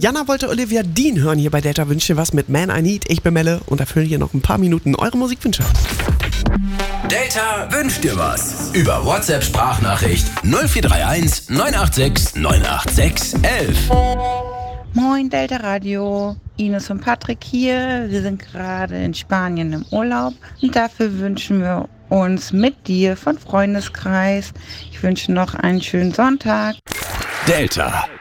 Jana wollte Olivia Dean hören hier bei Delta Wünscht dir was mit Man I Need. Ich bin Melle und erfülle hier noch ein paar Minuten eure Musikwünsche. Delta wünscht dir was. Über WhatsApp-Sprachnachricht 0431 986 986 11. Moin Delta Radio, Ines und Patrick hier. Wir sind gerade in Spanien im Urlaub und dafür wünschen wir uns mit dir von Freundeskreis. Ich wünsche noch einen schönen Sonntag. Delta.